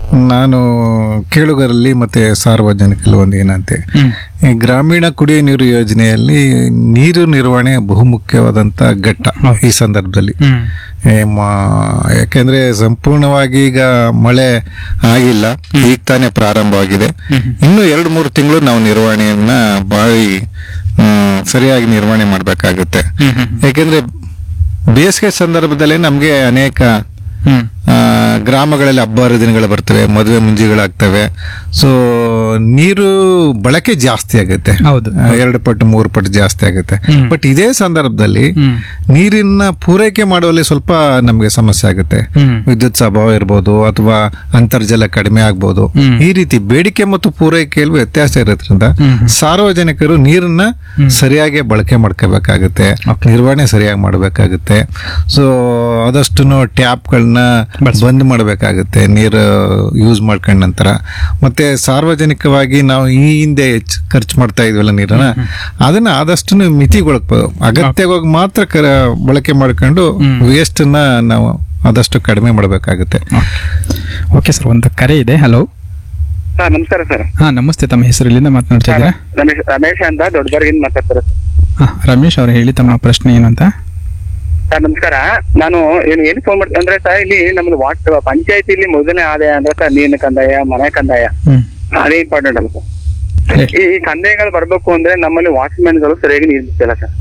ನಾನು ಕೇಳುಗರಲ್ಲಿ ಮತ್ತೆ ಸಾರ್ವಜನಿಕರಲ್ಲಿ ಒಂದು ಏನಂತೆ, ಈ ಗ್ರಾಮೀಣ ಕುಡಿಯುವ ನೀರು ಯೋಜನೆಯಲ್ಲಿ ನೀರು ನಿರ್ವಹಣೆ ಬಹುಮುಖ್ಯವಾದಂತ ಘಟ್ಟ ಈ ಸಂದರ್ಭದಲ್ಲಿ. ಯಾಕೆಂದ್ರೆ ಸಂಪೂರ್ಣವಾಗಿ ಈಗ ಮಳೆ ಆಗಿಲ್ಲ, ಈಗ ತಾನೇ ಪ್ರಾರಂಭವಾಗಿದೆ. ಇನ್ನು 2-3 ತಿಂಗಳು ನಾವು ನಿರ್ವಹಣೆಯನ್ನ ಬಾಳಿ ಸರಿಯಾಗಿ ನಿರ್ವಹಣೆ ಮಾಡಬೇಕಾಗುತ್ತೆ. ಯಾಕೆಂದ್ರೆ ಬೇಸಿಗೆ ಸಂದರ್ಭದಲ್ಲಿ ನಮ್ಗೆ ಅನೇಕ ಗ್ರಾಮಗಳಲ್ಲಿ ಹಬ್ಬ ಹರಿದಿನಗಳು ಬರ್ತವೆ, ಮದುವೆ ಮುಂಜಿಗಳಾಗ್ತವೆ. ಸೊ ನೀರು ಬಳಕೆ ಜಾಸ್ತಿ ಆಗುತ್ತೆ, 2 ಪಟ್ಟು 3 ಪಟ್ಟು ಜಾಸ್ತಿ ಆಗುತ್ತೆ. ಬಟ್ ಇದೇ ಸಂದರ್ಭದಲ್ಲಿ ನೀರಿನ ಪೂರೈಕೆ ಮಾಡುವಲ್ಲಿ ಸ್ವಲ್ಪ ನಮ್ಗೆ ಸಮಸ್ಯೆ ಆಗುತ್ತೆ. ವಿದ್ಯುತ್ ಅಭಾವ ಇರ್ಬೋದು ಅಥವಾ ಅಂತರ್ಜಲ ಕಡಿಮೆ ಆಗ್ಬೋದು. ಈ ರೀತಿ ಬೇಡಿಕೆ ಮತ್ತು ಪೂರೈಕೆಯಲ್ಲಿ ವ್ಯತ್ಯಾಸ ಇರೋದ್ರಿಂದ ಸಾರ್ವಜನಿಕರು ನೀರನ್ನ ಸರಿಯಾಗಿ ಬಳಕೆ ಮಾಡ್ಕೋಬೇಕಾಗುತ್ತೆ, ನಿರ್ವಹಣೆ ಸರಿಯಾಗಿ ಮಾಡಬೇಕಾಗುತ್ತೆ. ಸೊ ಆದಷ್ಟು ಟ್ಯಾಪ್ಗಳನ್ನ ಬಂದ್ ಮಾಡಬೇಕಾಗುತ್ತೆ ನೀರು ಯೂಸ್ ಮಾಡ್ಕೊಂಡ ನಂತರ. ಮತ್ತೆ ಸಾರ್ವಜನಿಕವಾಗಿ ನಾವು ಈ ಹಿಂದೆ ಖರ್ಚು ಮಾಡ್ತಾ ಇದ್ವಲ್ಲ ನೀರನ್ನ, ಅದನ್ನ ಆದಷ್ಟು ಮಿತಿಗೊಳಗ್ಬೋದು. ಅಗತ್ಯವಾಗಿ ಮಾತ್ರ ಬಳಕೆ ಮಾಡ್ಕೊಂಡು ವೇಸ್ಟ್ ನ ನಾವು ಆದಷ್ಟು ಕಡಿಮೆ ಮಾಡಬೇಕಾಗುತ್ತೆ. ಓಕೆ ಸರ್, ಒಂದು ಕರೆ ಇದೆ. ಹಲೋ ಸರ್, ನಮಸ್ಕಾರ ಸರ್. ನಮಸ್ತೆ. ತಮ್ಮ ಹೆಸರು ಎಲ್ಲಿಂದ ಮಾತನಾಡ್ತಾ ಇದ್ದೀರಾ? ರಮೇಶ್ ಅಂತ ದೊಡ್ಡಬರ್ಗಿಂದ ಮಾತಾಡ್ತಾರೆ. ರಮೇಶ್ ಅವರು ಹೇಳಿ, ತಮ್ಮ ಪ್ರಶ್ನೆ ಏನು ಅಂತ. ಸರ್ ನಮಸ್ಕಾರ. ನಾನು ಏನು ಫೋನ್ ಮಾಡ್ತೀನಿ ಅಂದ್ರೆ ಸರ್, ಇಲ್ಲಿ ನಮ್ದು ಪಂಚಾಯತಿಲಿ ಮೊದಲನೇ ಆದಾಯ ಅಂದ್ರೆ ಸರ್ ನೀರಿನ ಕಂದಾಯ, ಮನೆ ಕಂದಾಯ, ಅದೇ ಇಂಪಾರ್ಟೆಂಟ್ ಅಲ್ಲ ಸರ್. ಈ ಕಂದಾಯಗಳು ಬರ್ಬೇಕು ಅಂದ್ರೆ ನಮ್ಮಲ್ಲಿ ವಾಚ್ಮ್ಯಾನ್ ಗಳು ಸರಿಯಾಗಿ ನೀರು ಬಿಡ್ತಿಲ್ಲ ಸರ್.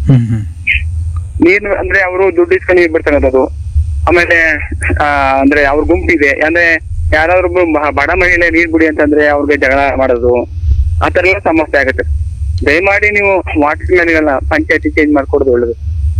ನೀರು ಅಂದ್ರೆ ಅವರು ದುಡ್ಡು ಇಸ್ಕೊಂಡು ನೀರು ಬಿಡ್ತಾರದು. ಆಮೇಲೆ ಅಂದ್ರೆ ಅವ್ರ ಗುಂಪಿದೆ ಅಂದ್ರೆ ಯಾರಾದ್ರೂ ಬಡ ಮಹಿಳೆ ನೀರ್ ಬಿಡಿ ಅಂತಂದ್ರೆ ಅವ್ರಿಗೆ ಜಗಳ ಮಾಡೋದು, ಆತರ ಎಲ್ಲ ಸಮಸ್ಯೆ ಆಗುತ್ತೆ. ದಯಮಾಡಿ ನೀವು ವಾಚ್ಮ್ಯಾನ್ಗಳನ್ನ ಪಂಚಾಯತಿ ಚೇಂಜ್ ಮಾಡ್ಕೊಡೋದು ಒಳ್ಳೇದು.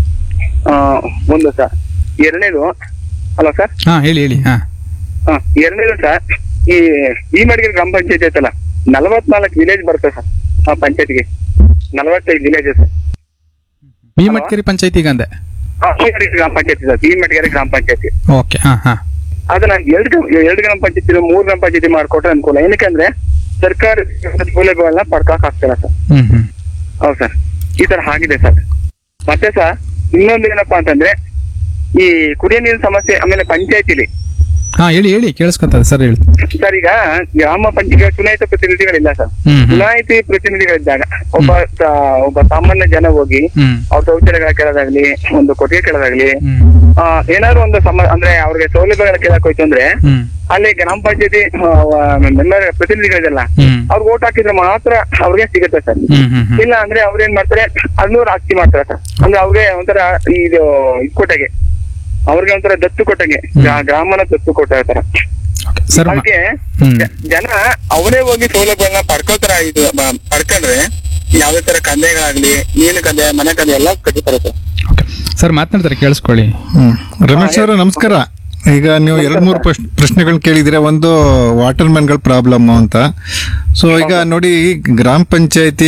ಒಂದು ಸರ್. ಎರಡನೇದು, ಹಲೋ ಸರ್. ಹೇಳಿ ಹೇಳಿ. ಎರಡನೇದು ಸರ್, ಈ ಮಡಿಗೆ ಗ್ರಾಮ ಪಂಚಾಯತಿ ಐತಲ್ಲ, 44 ವಿಲೇಜ್ ಬರ್ತದೆ ಸರ್ ಆ ಪಂಚಾಯತಿಗೆ. 45 ವಿಲೇಜ್ ಸರ್. ಭೀಮಟ್ಕೇರಿ ಪಂಚಾಯತಿ ಅಂದೆ. ಗ್ರಾಮ ಪಂಚಾಯತಿ ಸರ್, ಈ ಮಡಿಗೆ ಗ್ರಾಮ ಪಂಚಾಯತಿ. ಓಕೆ. ಅದನ್ನ 2 ಗ್ರಾಮ ಪಂಚಾಯತಿ 3 ಗ್ರಾಮ ಪಂಚಾಯತಿ ಮಾಡ್ಕೊಟ್ರೆ ಅನುಕೂಲ. ಏನಕ್ಕಂದ್ರೆ ಸರ್ಕಾರ ಸೌಲಭ್ಯಗಳನ್ನ ಪಡ್ಕೊಕ್ ಆಗ್ತಿಲ್ಲ ಸರ್. ಹೌದು ಸರ್, ಈ ತರ ಆಗಿದೆ ಸರ್. ಮತ್ತೆ ಸರ್ ಇನ್ನೊಂದು ಏನಪ್ಪಾ ಅಂತಂದ್ರೆ, ಈ ಕುಡಿಯೋ ನೀರಿನ ಸಮಸ್ಯೆ. ಆಮೇಲೆ ಪಂಚಾಯತಿಲಿ ಹೇಳಿ ಹೇಳಿ ಕೇಳಿಸ್ಕೊತಾರೆ ಸರ್, ಹೇಳಿ ಸರ್. ಈಗ ಗ್ರಾಮ ಪಂಚಾಯತ್ ಚುನಾಯಿತ ಪ್ರತಿನಿಧಿಗಳಿಲ್ಲ ಸರ್. ಚುನಾಯಿತ ಪ್ರತಿನಿಧಿಗಳಿದ್ದಾಗ ಒಬ್ಬ ಸಾಮಾನ್ಯ ಜನ ಹೋಗಿ ಅವ್ರ ಶೌಚಾಲಯಗಳ ಕೇಳೋದಾಗ್ಲಿ, ಒಂದು ಕೊಟ್ಟಿಗೆ ಕೇಳೋದಾಗ್ಲಿ, ಏನಾದ್ರು ಒಂದು ಅಂದ್ರೆ ಅವ್ರಿಗೆ ಸೌಲಭ್ಯಗಳ ಕೇಳಕ್ ಹೋಯ್ತು ಅಂದ್ರೆ ಅಲ್ಲಿ ಗ್ರಾಮ ಪಂಚಾಯತಿ ಮೆಂಬರ್ ಪ್ರತಿನಿಧಿಗಳಿದೆಲ್ಲ ಅವ್ರಿಗೆ ಓಟ್ ಹಾಕಿದ್ರೆ ಮಾತ್ರ ಅವ್ರಿಗೆ ಸಿಗುತ್ತೆ ಸರ್. ಇಲ್ಲ ಅಂದ್ರೆ ಅವ್ರ ಏನ್ ಮಾಡ್ತಾರೆ, ಅದನ್ನೂರು ಆಸ್ತಿ ಮಾಡ್ತಾರೆ ಸರ್. ಅಂದ್ರೆ ಅವ್ರಿಗೆ ಒಂಥರ ಇದು ಕೊಟ್ಟಗೆ, ಅವ್ರಿಗೆ ಒಂಥರ ದತ್ತು ಕೊಟ್ಟಂಗೆ, ಗ್ರಾಮನ ದತ್ತು ಕೊಟ್ಟ ತರ. ಅದಕ್ಕೆ ಜನ ಅವರೇ ಹೋಗಿ ಸೌಲಭ್ಯಗಳನ್ನ ಪಡ್ಕೋತಾರ. ಇದು ಪಡ್ಕೊಂಡ್ರೆ ಯಾವ್ದೇ ತರ ಕಂದಾಯಗಳಾಗ್ಲಿ, ನೀರಿನ ಕಂದಾಯ, ಮನೆ ಕಂದಾಯ ಎಲ್ಲ ಕಟ್ಟಿತಾರೆ ಸರ್. ಸರ್ ಮಾತನಾಡ್ತಾರೆ, ಕೇಳಿಸ್ಕೊಳ್ಳಿ. ರಮೇಶ್ ಅವರು ನಮಸ್ಕಾರ. ಈಗ ನೀವು 2-3 ಪ್ರಶ್ನೆಗಳನ್ನ ಕೇಳಿದ್ರೆ, ಒಂದು ವಾಟರ್ ಮ್ಯಾನ್ಗಳ ಪ್ರಾಬ್ಲಮ್ ಅಂತ. ಸೊ ಈಗ ನೋಡಿ, ಗ್ರಾಮ ಪಂಚಾಯತಿ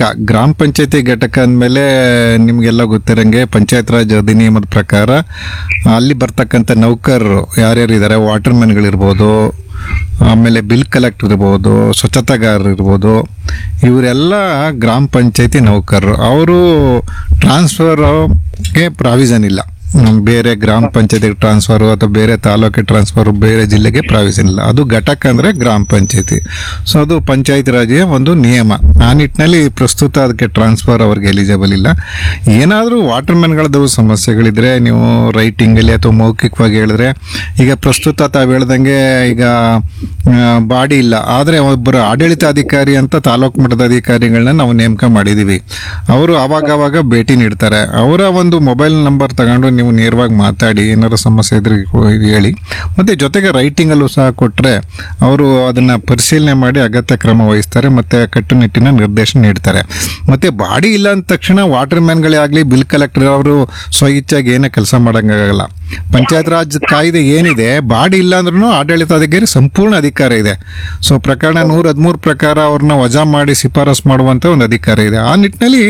ಘಟಕ ಅಂದ್ಮೇಲೆ ನಿಮ್ಗೆಲ್ಲ ಗೊತ್ತಿರಂಗೆ ಪಂಚಾಯತ್ ರಾಜ್ ಅಧಿನಿಯಮದ ಪ್ರಕಾರ ಅಲ್ಲಿ ಬರ್ತಕ್ಕಂಥ ನೌಕರರು ಯಾರ್ಯಾರು ಇದ್ದಾರೆ, ವಾಟರ್ ಮ್ಯಾನ್ಗಳಿರ್ಬೋದು, ಆಮೇಲೆ ಬಿಲ್ ಕಲೆಕ್ಟರ್ ಇರ್ಬೋದು, ಸ್ವಚ್ಛತಾಗಾರರು ಇರ್ಬೋದು, ಇವರೆಲ್ಲ ಗ್ರಾಮ ಪಂಚಾಯತಿ ನೌಕರರು. ಅವರು ಟ್ರಾನ್ಸ್ಫರ್ಗೆ ಪ್ರಾವಿಷನ್ ಇಲ್ಲ. ಬೇರೆ ಗ್ರಾಮ ಪಂಚಾಯತಿಗೆ ಟ್ರಾನ್ಸ್ಫರ್ ಅಥವಾ ಬೇರೆ ತಾಲೂಕಿಗೆ ಟ್ರಾನ್ಸ್ಫರ್, ಬೇರೆ ಜಿಲ್ಲೆಗೆ ಪ್ರಾವಿಷನ್ ಇಲ್ಲ. ಅದು ಘಟಕ ಅಂದ್ರೆ ಗ್ರಾಮ ಪಂಚಾಯತಿ. ಸೊ ಅದು ಪಂಚಾಯತ್ ರಾಜ್ಯ ಒಂದು ನಿಯಮ. ಆ ನಿಟ್ಟಿನಲ್ಲಿ ಪ್ರಸ್ತುತ ಅದಕ್ಕೆ ಟ್ರಾನ್ಸ್ಫರ್ ಅವ್ರಿಗೆ ಎಲಿಜಿಬಲ್ ಇಲ್ಲ. ಏನಾದರೂ ವಾಟರ್ ಮ್ಯಾನ್ಗಳದ್ದು ಸಮಸ್ಯೆಗಳಿದ್ರೆ ನೀವು ರೈಟಿಂಗ್ ಅಲ್ಲಿ ಅಥವಾ ಮೌಖಿಕವಾಗಿ ಹೇಳಿದ್ರೆ, ಈಗ ಪ್ರಸ್ತುತ ತಾವು ಹೇಳ್ದಂಗೆ ಈಗ ಬಾಡಿ ಇಲ್ಲ, ಆದ್ರೆ ಒಬ್ಬರು ಆಡಳಿತಾಧಿಕಾರಿ ಅಂತ ತಾಲೂಕು ಮಟ್ಟದ ಅಧಿಕಾರಿಗಳನ್ನ ನಾವು ನೇಮಕ ಮಾಡಿದೀವಿ. ಅವರು ಅವಾಗವಾಗ ಭೇಟಿ ನೀಡ್ತಾರೆ. ಅವರ ಒಂದು ಮೊಬೈಲ್ ನಂಬರ್ ತಗೊಂಡು ನೀವು ನೇರವಾಗಿ ಮಾತಾಡಿ, ಏನಾದ್ರು ಸಮಸ್ಯೆ ಇದ್ರೆ ಹೇಳಿ. ಮತ್ತೆ ಜೊತೆಗೆ ರೈಟಿಂಗ್ ಅಲ್ಲೂ ಸಹ ಕೊಟ್ರೆ ಅವರು ಅದನ್ನ ಪರಿಶೀಲನೆ ಮಾಡಿ ಅಗತ್ಯ ಕ್ರಮ ವಹಿಸ್ತಾರೆ, ಮತ್ತೆ ಕಟ್ಟುನಿಟ್ಟಿನ ನಿರ್ದೇಶನ ನೀಡ್ತಾರೆ. ಮತ್ತೆ ಬಾಡಿ ಇಲ್ಲ ಅಂದ ತಕ್ಷಣ ವಾಟರ್ ಮ್ಯಾನ್ಗಳೇ ಆಗ್ಲಿ, ಬಿಲ್ ಕಲೆಕ್ಟರ್ ಅವರು ಸ್ವಇಚ್ಛಾಗಿ ಏನೇ ಕೆಲಸ ಮಾಡಂಗಾಗಲ್ಲ. ಪಂಚಾಯತ್ ರಾಜ್ ಕಾಯ್ದೆ ಏನಿದೆ, ಬಾಡಿ ಇಲ್ಲ ಅಂದ್ರೂ ಆಡಳಿತಾಧಿಕಾರಿ ಸಂಪೂರ್ಣ ಅಧಿಕಾರ ಇದೆ. ಸೊ ಪ್ರಕರಣ 113 ಪ್ರಕಾರ ಅವ್ರನ್ನ ವಜಾ ಮಾಡಿ ಶಿಫಾರಸ್ ಮಾಡುವಂತ ಒಂದು ಅಧಿಕಾರ ಇದೆ. ಆ ನಿಟ್ಟಿನಲ್ಲಿ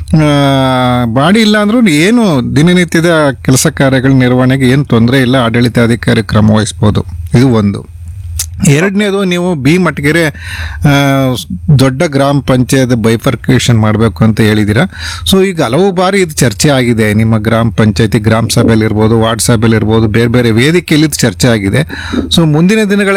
ಬಾಡಿ ಇಲ್ಲ ಅಂದ್ರೂ ಏನು ದಿನನಿತ್ಯದ ಕೆಲಸ ಕಾರ್ಯಗಳ ನಿರ್ವಹಣೆಗೆ ಏನು ತೊಂದರೆ ಇಲ್ಲ, ಆಡಳಿತಾಧಿಕಾರಿ ಕ್ರಮ ವಹಿಸಬಹುದು. ಇದು ಒಂದು. ಎರಡನೇದು, ನೀವು ಮಟ್ಗೆರೆ ದೊಡ್ಡ ಗ್ರಾಮ ಪಂಚಾಯತ್ ಬೈಫರ್ಕೇಶನ್ ಮಾಡಬೇಕು ಅಂತ ಹೇಳಿದ್ದೀರಾ. ಸೊ ಈಗ ಹಲವು ಬಾರಿ ಇದು ಚರ್ಚೆ ಆಗಿದೆ. ನಿಮ್ಮ ಗ್ರಾಮ ಪಂಚಾಯತಿ ಗ್ರಾಮ ಸಭೆಯಲ್ಲಿ ಇರ್ಬೋದು, ವಾರ್ಡ್ ಸಭೆಯಲ್ಲಿ ಇರ್ಬೋದು, ಬೇರೆ ಬೇರೆ ವೇದಿಕೆಯಲ್ಲಿ ಇದು ಚರ್ಚೆ ಆಗಿದೆ. ಸೊ ಮುಂದಿನ ದಿನಗಳಲ್ಲಿ